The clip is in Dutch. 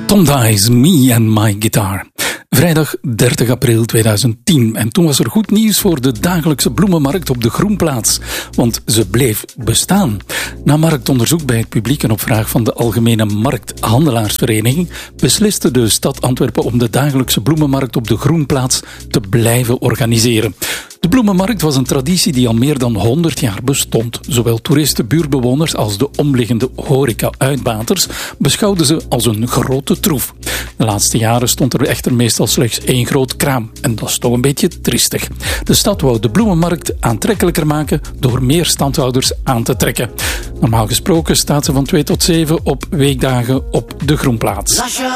Tom Dice, Me and My Guitar. Vrijdag 30 april 2010. En toen was er goed nieuws voor de dagelijkse bloemenmarkt op de Groenplaats. Want ze bleef bestaan. Na marktonderzoek bij het publiek en op vraag van de Algemene Markthandelaarsvereniging besliste de stad Antwerpen om de dagelijkse bloemenmarkt op de Groenplaats te blijven organiseren. De bloemenmarkt was een traditie die al meer dan 100 jaar bestond. Zowel toeristen, buurtbewoners als de omliggende horeca-uitbaters beschouwden ze als een grote troef. De laatste jaren stond er echter meestal slechts één groot kraam. En dat is toch een beetje triestig. De stad wou de bloemenmarkt aantrekkelijker maken door meer standhouders aan te trekken. Normaal gesproken staat ze van 2 tot 7 op weekdagen op de Groenplaats.